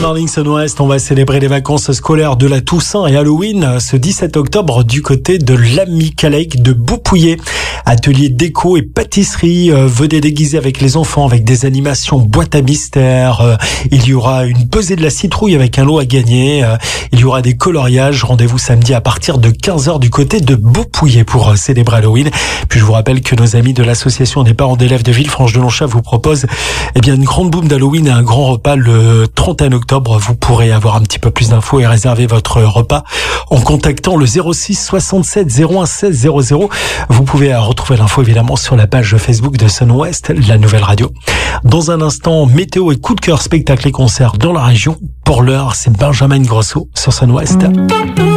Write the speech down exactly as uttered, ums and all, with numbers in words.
morning, Sun West. On va célébrer les vacances scolaires de la Toussaint et Halloween ce dix-sept octobre du côté de l'Amica Lake de Beaupouillet. Atelier déco et pâtisserie, euh, venez déguiser avec les enfants avec des animations boîte à mystère. Euh, il y aura une pesée de la citrouille avec un lot à gagner. Euh, il y aura des coloriages. Rendez-vous samedi à partir de quinze heures du côté de Beaupouillet pour euh, célébrer Halloween. Puis je vous rappelle que nos amis de l'association des parents d'élèves de Villefranche-de-Longchamp vous proposent eh bien une grande boum d'Halloween et un grand repas le trente et un octobre. Vous pourrez avoir un petit peu plus d'infos et réserver votre repas en contactant le zéro six soixante-sept zéro un seize zéro zéro. Vous pouvez retrouver l'info évidemment sur la page Facebook de Sun West, la nouvelle radio. Dans un instant, météo et coup de cœur, spectacle et concert dans la région. Pour l'heure, c'est Benjamin Grosso sur Sun West.